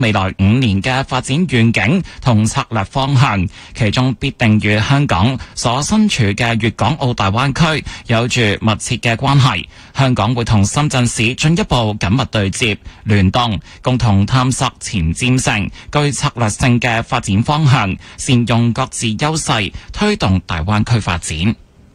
未來5年嘅發展願景同策略方向，其中必定與香港所身處嘅粵港澳大灣區有住密切嘅關係。香港會同深圳市進一步緊密對接、聯動，共同探索前瞻性、具策略性嘅發展方向，善用各自優勢，推動大灣區發展。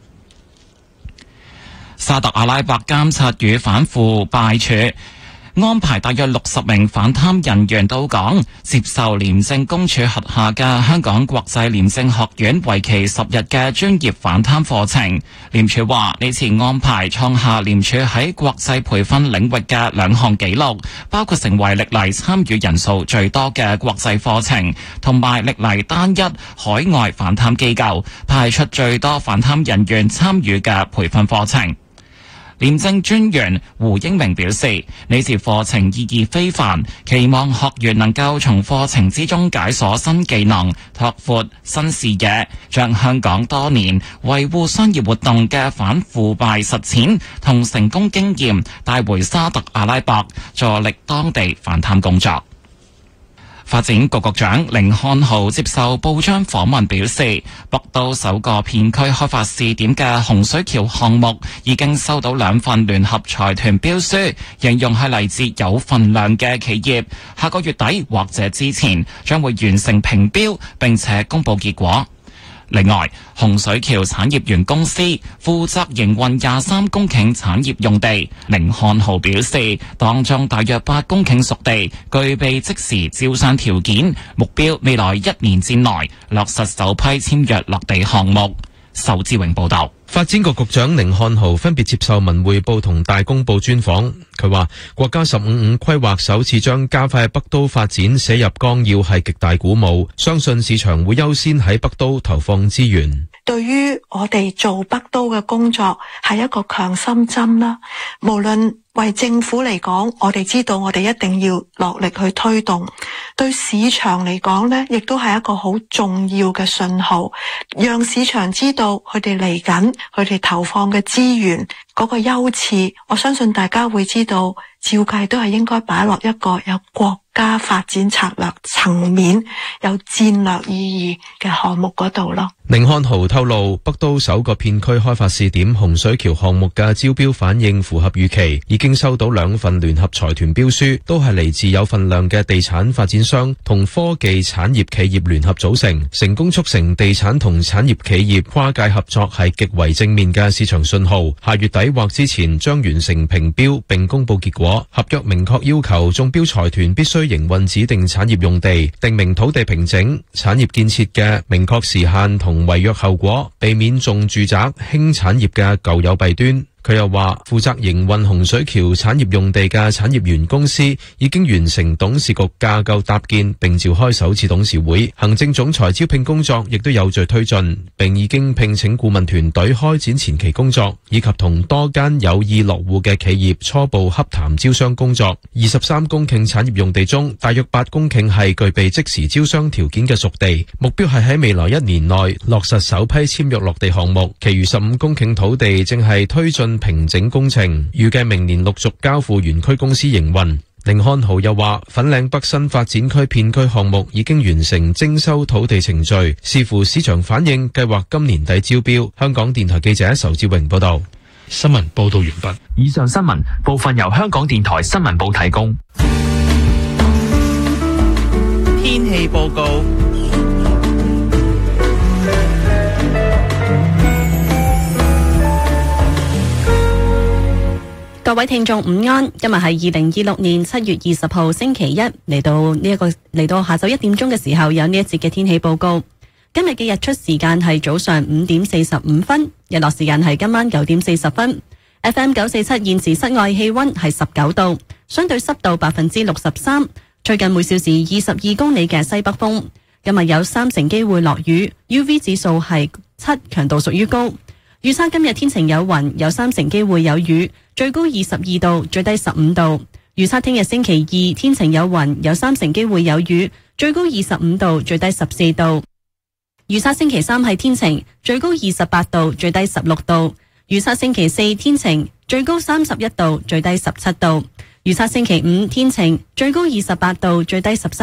沙特阿拉伯監察與反腐敗處安排大約60名反貪人員到港，接受廉政公署轄下嘅香港國際廉政學院為期10日嘅專業反貪課程。廉署話呢次安排創下廉署喺國際培訓領域嘅2項紀錄，包括成為歷來參與人數最多嘅國際課程，同埋歷來單一海外反貪機構派出最多反貪人員參與嘅培訓課程。廉政專員胡英明表示，呢次課程意義非凡，期望學員能夠從課程之中解鎖新技能，拓闊新視野，將香港多年維護商業活動嘅反腐敗實踐同成功經驗帶回沙特阿拉伯，助力當地反貪工作。發展局局長甯漢豪接受報章訪問表示，北都首個片區開發試點嘅洪水橋項目已經收到2份聯合財團標書，形容係嚟自有份量嘅企業，下個月底或者之前將會完成評標並且公佈結果。另外，洪水橋產業園公司負責營運23公頃產業用地。甯漢豪表示，當中大約8公頃熟地具備即時招商條件，目標未來1年之內落實首批簽約落地項目。仇志榮報道。 發展局局長甯漢豪分別接受文匯報同大公報專訪，佢話國家15-5規劃首次將加快北都發展寫入綱要係極大鼓舞，相信市場會優先喺北都投放資源。 對於我哋做北都嘅工作係一個強心針啦，無論為政府嚟講，我哋知道我哋一定要落力去推動，對市場嚟講呢，亦都係一個好重要嘅信號，讓市場知道佢哋嚟緊，佢哋投放嘅資源嗰個優次，我相信大家會知道，照計都係應該擺落一個有國家發展策略層面、有戰略意義嘅項目嗰度咯。 甯漢豪透露，北都首個片區開發試點洪水橋項目嘅招標反應符合預期，已經收到2份聯合財團標書，都係嚟自有份量嘅地產發展商同科技產業企業聯合組成，成功促成地產同產業企業跨界合作係極為正面嘅市場信號。下月底或之前將完成評標並公佈結果，合約明確要求中標財團必須營運指定產業用地，定明土地平整、產業建設嘅明確時限同違約後果，避免重住宅輕產業嘅舊有弊端。佢又話，負責營運洪水橋產業用地嘅產業園公司已經完成董事局架構搭建並召開首次董事會，行政總裁招聘工作亦都有序推進，並已經聘請顧問團隊開展前期工作，以及同多間有意落戶嘅企業初步洽談招商工作。23公頃產業用地中，大約8公頃係具備即時招商條件嘅熟地，目標係喺未來1年內落實首批簽約落地項目，其餘15公頃土地正係推進平整工程，預計明年陸續交付園區公司營運。甯漢豪又話，粉嶺北新發展區片區項目已經完成徵收土地程序，視乎市場反應，計劃今年底招標。香港電台記者仇志榮報道。 新聞報道完畢。以上新聞部分由香港電台新聞部提供。 天氣報告。 各位聽眾午安，今日係2026年7月20號星期一，嚟到下晝1點鐘嘅時候有呢一節嘅天氣報告。今日嘅日出時間係早上5點45分，日落時間係今晚9點40分。FM 947現時室外氣溫係19度，相對濕度63%，吹近每小時22公里嘅西北風。今日有3成機會落雨 ，UV 指數係7，強度屬於高。預測今日天晴有雲，有3成機會有雨，最高22度，最低15度。預測聽日星期二天晴有雲，有3成機會有雨，最高25度，最低14度。預測星期三係天晴，最高28度，最低16度。預測星期四天晴，最高31度，最低17度。預測星期五天晴，最高28度，最低13度。